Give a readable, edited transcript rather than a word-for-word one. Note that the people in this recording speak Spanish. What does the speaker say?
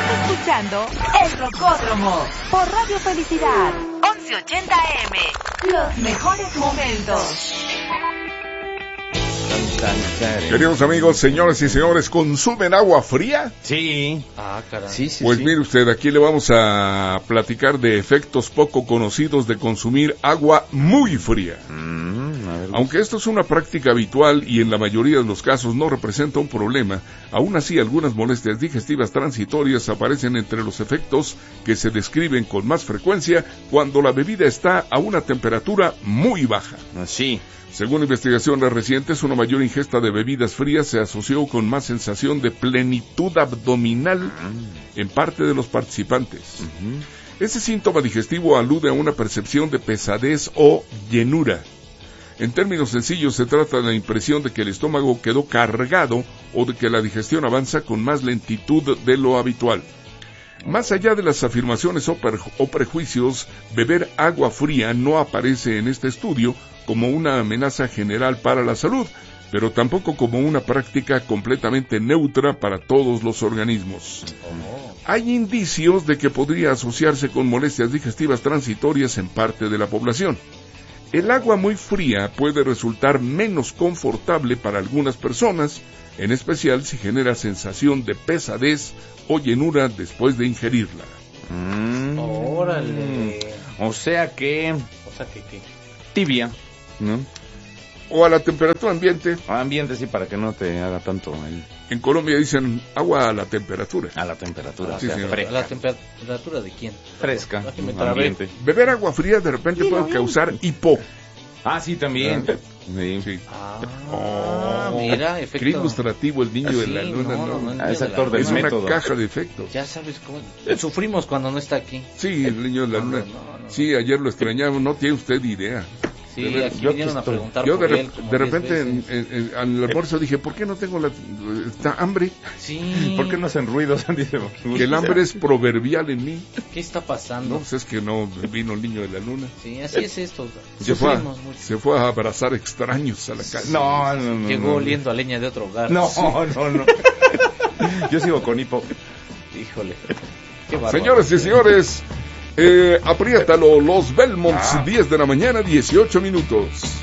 escuchando El Rocódromo por Radio Felicidad 1180 AM. Los mejores momentos. Queridos amigos, señoras y señores, ¿consumen agua fría? Sí. Caray. Sí. Pues mire usted, aquí le vamos a platicar de efectos poco conocidos de consumir agua muy fría. Aunque esto es una práctica habitual y en la mayoría de los casos no representa un problema, aún así algunas molestias digestivas transitorias aparecen entre los efectos que se describen con más frecuencia cuando la bebida está a una temperatura muy baja. Sí. Según investigaciones recientes, una mayor ingesta de bebidas frías se asoció con más sensación de plenitud abdominal en parte de los participantes. Ese síntoma digestivo alude a una percepción de pesadez o llenura. En términos sencillos, se trata de la impresión de que el estómago quedó cargado o de que la digestión avanza con más lentitud de lo habitual. Más allá de las afirmaciones o prejuicios, beber agua fría no aparece en este estudio como una amenaza general para la salud, pero tampoco como una práctica completamente neutra para todos los organismos. Hay indicios de que podría asociarse con molestias digestivas transitorias en parte de la población. El agua muy fría puede resultar menos confortable para algunas personas, en especial si genera sensación de pesadez o llenura después de ingerirla. Órale. O sea que ¿Qué? tibia, ¿no? O a la temperatura ambiente. Ambiente, sí, para que no te haga tanto En Colombia dicen agua a la temperatura. a la temperatura. Sí, o sea, señor. fresca. ¿La temperatura de quién? Fresca, Aquí me trabé. ambiente. Beber agua fría de repente puede causar hipo. Ah, sí, también. Sí. Sí. Mira, Qué efecto. ilustrativo el niño de la Sí, luna, no, ¿no? no, Es actor del Es una método. caja de efectos. Ya sabes cómo. Sufrimos cuando no está aquí. Sí, el niño de la luna. No. Sí, ayer lo extrañamos, no tiene usted idea. Sí, De ver- aquí yo vinieron a estoy- preguntar Yo por de él como repente 10 veces. al almuerzo dije, ¿por qué no tengo hambre? Sí. ¿Por qué no hacen ruidos? Dice. Que el hambre es proverbial en mí. ¿Qué está pasando? No, pues es que no vino el niño de la luna. Sí, así es esto. Sufrimos mucho. Se fue a abrazar extraños a la casa. No. Llegó oliendo a leña de otro hogar. No. Yo sigo con hipo. Híjole. Qué bárbaro. Señoras y señores, apriétalo, los Belmonts, 10 de la mañana, 18 minutos.